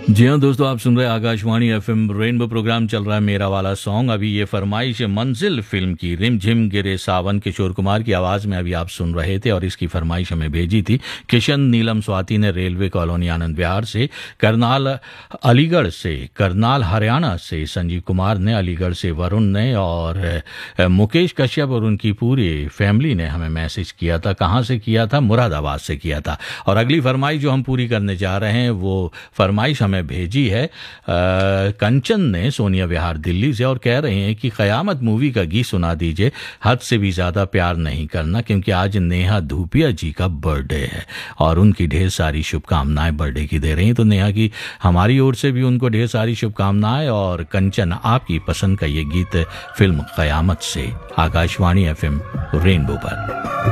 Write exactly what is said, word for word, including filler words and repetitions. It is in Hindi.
जी हाँ दोस्तों, आप सुन रहे हैं आकाशवाणी एफएम रेनबो। प्रोग्राम चल रहा है मेरा वाला सॉन्ग। अभी ये फरमाइश है मंजिल फिल्म की, रिम झिम गिरे सावन, किशोर कुमार की आवाज़ में अभी आप सुन रहे थे। और इसकी फरमाइश हमें भेजी थी किशन नीलम स्वाति ने रेलवे कॉलोनी आनंद विहार से, करनाल अलीगढ़ से, करनाल हरियाणा से संजीव कुमार ने, अलीगढ़ से वरुण ने, और मुकेश कश्यप और उनकी पूरी फैमिली ने हमें मैसेज किया था। कहाँ से किया था? मुरादाबाद से किया था। और अगली फरमाइश जो हम पूरी करने जा रहे हैं वो फरमाइश हमें भेजी है आ, कंचन ने सोनिया विहार दिल्ली से, और कह रहे हैं कि क़यामत मूवी का गीत सुना दीजिए, हद से भी ज़्यादा प्यार नहीं करना, क्योंकि आज नेहा धूपिया जी का बर्थडे है और उनकी ढेर सारी शुभकामनाएं बर्थडे की दे रही हैं। तो नेहा की हमारी ओर से भी उनको ढेर सारी शुभकामनाएं। और कंचन, आपकी पसंद का ये गीत फिल्म क़यामत से, आकाशवाणी एफएम रेनबो पर।